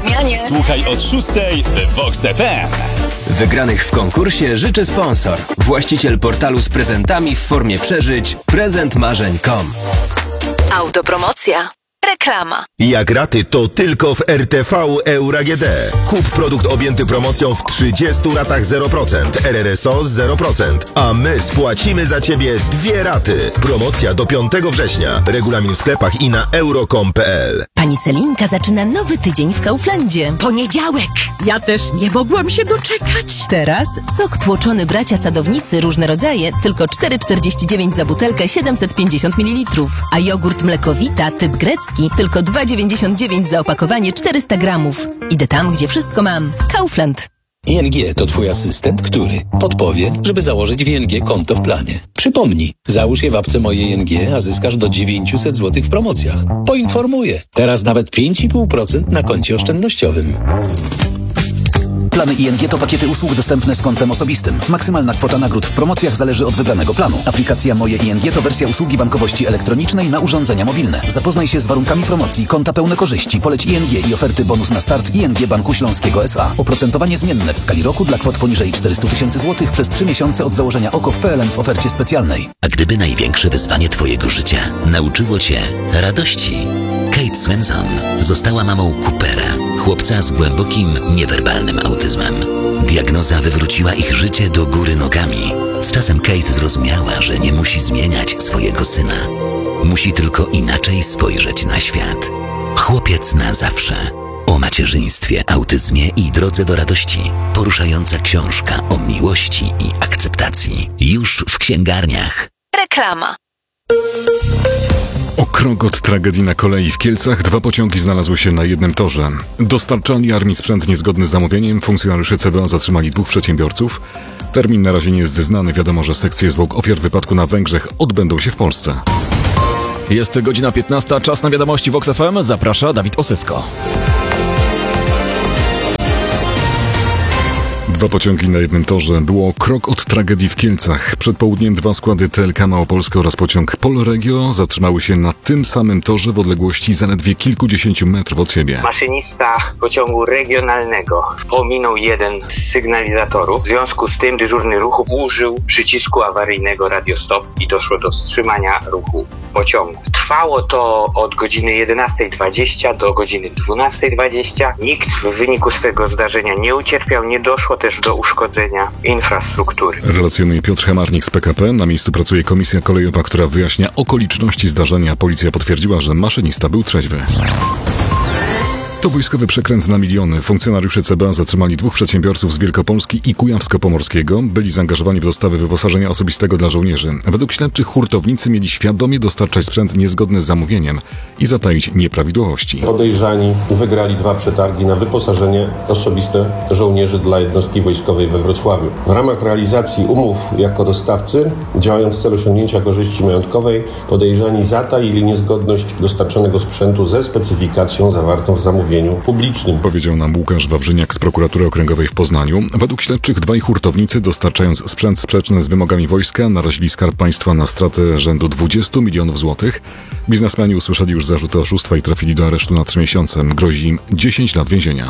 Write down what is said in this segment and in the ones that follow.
zmianie. Słuchaj od 6 w Vox FM. Wygranych w konkursie życzy sponsor. Właściciel portalu z prezentami w formie przeżyć prezentmarzeń.com. Autopromocja. Reklama. Jak raty, to tylko w RTV Euro AGD. Kup produkt objęty promocją w 30 ratach 0%, RRSO 0%, a my spłacimy za Ciebie 2 raty. Promocja do 5 września. Regulamin w sklepach i na euro.com.pl. Pani Celinka zaczyna nowy tydzień w Kauflandzie. Poniedziałek! Ja też nie mogłam się doczekać. Teraz sok tłoczony bracia sadownicy różne rodzaje tylko 4,49 za butelkę 750 ml, a jogurt mlekowita typ grecki tylko 2,99 za opakowanie 400 gramów. Idę tam, gdzie wszystko mam. Kaufland. ING to Twój asystent, który podpowie, żeby założyć w ING konto w planie. Przypomnij, załóż je w apce Moje ING, a zyskasz do 900 zł w promocjach. Poinformuję. Teraz nawet 5,5% na koncie oszczędnościowym. Plany ING to pakiety usług dostępne z kontem osobistym. Maksymalna kwota nagród w promocjach zależy od wybranego planu. Aplikacja Moje ING to wersja usługi bankowości elektronicznej na urządzenia mobilne. Zapoznaj się z warunkami promocji, konta pełne korzyści, poleć ING i oferty bonus na start ING Banku Śląskiego S.A. Oprocentowanie zmienne w skali roku dla kwot poniżej 400 000 złotych przez 3 miesiące od założenia OKO w PLN w ofercie specjalnej. A gdyby największe wyzwanie Twojego życia nauczyło Cię radości? Kate Swenson została mamą Coopera, chłopca z głębokim, niewerbalnym autyzmem. Diagnoza wywróciła ich życie do góry nogami. Z czasem Kate zrozumiała, że nie musi zmieniać swojego syna. Musi tylko inaczej spojrzeć na świat. Chłopiec na zawsze. O macierzyństwie, autyzmie i drodze do radości. Poruszająca książka o miłości i akceptacji. Już w księgarniach. Reklama. O krok od tragedii na kolei w Kielcach 2 pociągi znalazły się na jednym torze. Dostarczali armii sprzęt niezgodny z zamówieniem, funkcjonariusze CBA zatrzymali 2 przedsiębiorców. Termin na razie nie jest znany, wiadomo, że sekcje zwłok ofiar wypadku na Węgrzech odbędą się w Polsce. Jest godzina 15, czas na wiadomości Vox FM, zaprasza Dawid Osysko. 2 pociągi na jednym torze. Było krok od tragedii w Kielcach. Przed południem 2 składy TLK Małopolska oraz pociąg Polregio zatrzymały się na tym samym torze w odległości zaledwie kilkudziesięciu metrów od siebie. Maszynista pociągu regionalnego pominął jeden z sygnalizatorów. W związku z tym dyżurny ruchu użył przycisku awaryjnego Radio Stop i doszło do wstrzymania ruchu pociągu. Trwało to od godziny 11:20 do godziny 12:20. Nikt w wyniku z tego zdarzenia nie ucierpiał, nie doszło też do uszkodzenia infrastruktury. Relacjonuje Piotr Hamarnik z PKP. Na miejscu pracuje komisja kolejowa, która wyjaśnia okoliczności zdarzenia. Policja potwierdziła, że maszynista był trzeźwy. To wojskowy przekręt na miliony. Funkcjonariusze CBA zatrzymali 2 przedsiębiorców z Wielkopolski i Kujawsko-Pomorskiego. Byli zaangażowani w dostawy wyposażenia osobistego dla żołnierzy. Według śledczych hurtownicy mieli świadomie dostarczać sprzęt niezgodny z zamówieniem i zataić nieprawidłowości. Podejrzani wygrali 2 przetargi na wyposażenie osobiste żołnierzy dla jednostki wojskowej we Wrocławiu. W ramach realizacji umów jako dostawcy, działając w celu osiągnięcia korzyści majątkowej, podejrzani zataili niezgodność dostarczonego sprzętu ze specyfikacją zawartą w zamówieniu publicznym. Powiedział nam Łukasz Wawrzyniak z Prokuratury Okręgowej w Poznaniu. Według śledczych 2 hurtownicy, dostarczając sprzęt sprzeczny z wymogami wojska, narazili Skarb Państwa na stratę rzędu 20 milionów złotych. Biznesmeni usłyszeli już zarzuty oszustwa i trafili do aresztu na 3 miesiące. Grozi im 10 lat więzienia.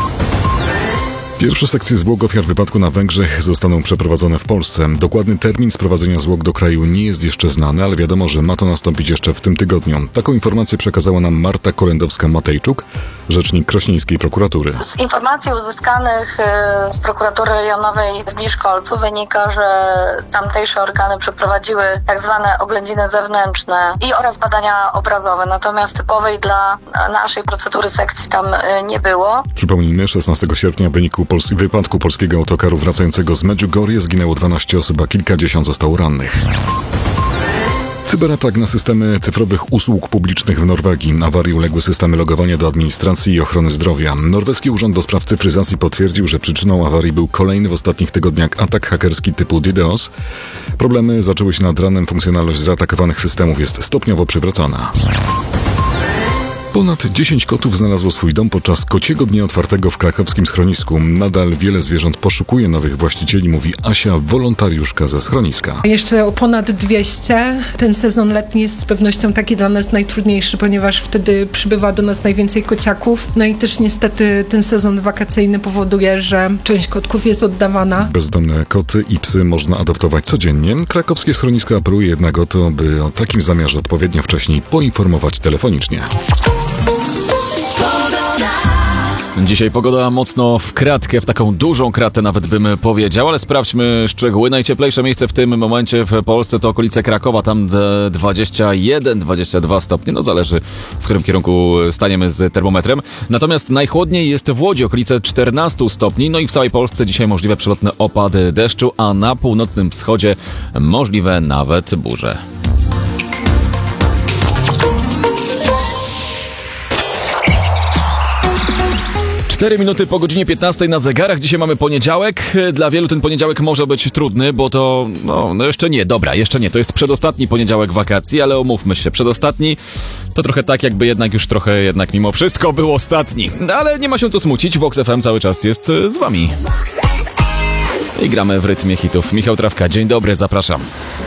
Pierwsze sekcje zwłok ofiar wypadku na Węgrzech zostaną przeprowadzone w Polsce. Dokładny termin sprowadzenia zwłok do kraju nie jest jeszcze znany, ale wiadomo, że ma to nastąpić jeszcze w tym tygodniu. Taką informację przekazała nam Marta Kolendowska-Matejczuk, rzecznik krośnieńskiej prokuratury. Z informacji uzyskanych z prokuratury rejonowej w Miszkolcu wynika, że tamtejsze organy przeprowadziły tak zwane oględziny zewnętrzne oraz badania obrazowe, natomiast typowej dla naszej procedury sekcji tam nie było. Przypomnijmy, 16 sierpnia w wyniku wypadku polskiego autokaru wracającego z Medjugorje zginęło 12 osób, a kilkadziesiąt zostało rannych. Cyberatak na systemy cyfrowych usług publicznych w Norwegii. Awarii uległy systemy logowania do administracji i ochrony zdrowia. Norweski Urząd do Spraw Cyfryzacji potwierdził, że przyczyną awarii był kolejny w ostatnich tygodniach atak hakerski typu DDoS. Problemy zaczęły się nad ranem. Funkcjonalność zaatakowanych systemów jest stopniowo przywracana. Ponad 10 kotów znalazło swój dom podczas kociego dnia otwartego w krakowskim schronisku. Nadal wiele zwierząt poszukuje nowych właścicieli, mówi Asia, wolontariuszka ze schroniska. Jeszcze o ponad 200. Ten sezon letni jest z pewnością taki dla nas najtrudniejszy, ponieważ wtedy przybywa do nas najwięcej kociaków. No i też niestety ten sezon wakacyjny powoduje, że część kotków jest oddawana. Bezdomne koty i psy można adoptować codziennie. Krakowskie schronisko apeluje jednak o to, by o takim zamiarze odpowiednio wcześniej poinformować telefonicznie. Dzisiaj pogoda mocno w kratkę, w taką dużą kratę nawet bym powiedział, ale sprawdźmy szczegóły. Najcieplejsze miejsce w tym momencie w Polsce to okolice Krakowa, tam 21-22 stopnie, no zależy w którym kierunku staniemy z termometrem. Natomiast najchłodniej jest w Łodzi, okolice 14 stopni, no i w całej Polsce dzisiaj możliwe przelotne opady deszczu, a na północnym wschodzie możliwe nawet burze. Cztery minuty po godzinie 15 na zegarach. Dzisiaj mamy poniedziałek. Dla wielu ten poniedziałek może być trudny, bo to... No jeszcze nie, dobra, jeszcze nie. To jest przedostatni poniedziałek wakacji, ale umówmy się, przedostatni to trochę tak, jakby jednak mimo wszystko był ostatni. Ale nie ma się co smucić, Vox FM cały czas jest z wami. I gramy w rytmie hitów. Michał Trawka, dzień dobry, zapraszam.